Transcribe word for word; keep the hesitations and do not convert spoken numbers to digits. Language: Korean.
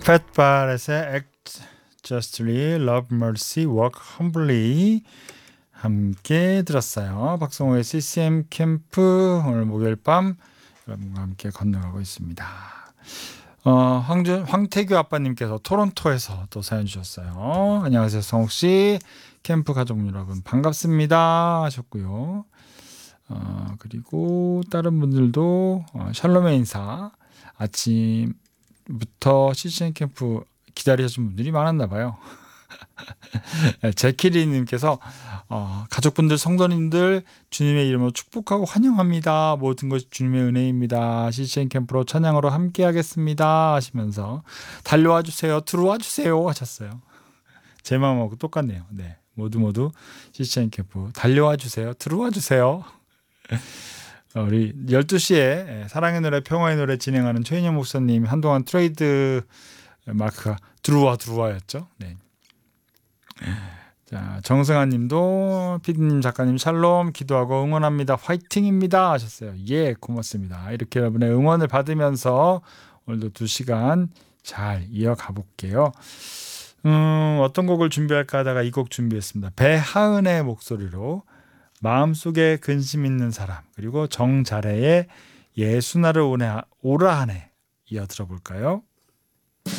Pat Barrett의 Act Justly, Love Mercy, Walk Humbly 함께 들었어요. 박성호의 씨씨엠 캠프 오늘 목요일 밤 여러분과 함께 건너가고 있습니다. 어, 황준, 황태규 아빠님께서 토론토에서 또 사연 주셨어요. 안녕하세요, 성욱씨. 캠프 가족 여러분 반갑습니다 하셨고요. 어, 그리고 다른 분들도 어, 샬롬의 인사, 아침부터 씨씨엠 캠프 기다리셨던 분들이 많았나 봐요. 제키리님께서 어, 가족분들, 성도님들 주님의 이름으로 축복하고 환영합니다. 모든 것이 주님의 은혜입니다. 씨씨엠 캠프로 찬양으로 함께 하겠습니다 하시면서 달려와 주세요, 들어와 주세요 하셨어요. 제 마음하고 똑같네요. 네, 모두 모두 씨씨엠 캠프 달려와 주세요, 들어와 주세요. 우리 열두 시에 사랑의 노래, 평화의 노래 진행하는 최인영 목사님 한동안 트레이드 마크가 들어와 들어와였죠. 네. 자, 정승아 님도 피디님, 작가님 샬롬, 기도하고 응원합니다. 화이팅입니다 하셨어요. 예, 고맙습니다. 이렇게 여러분의 응원을 받으면서 오늘도 두 시간 잘 이어가 볼게요. 음, 어떤 곡을 준비할까 하다가 이 곡 준비했습니다. 배하은의 목소리로 마음속에 근심 있는 사람, 그리고 정자래의 예수나를 오라 하네 이어 들어볼까요?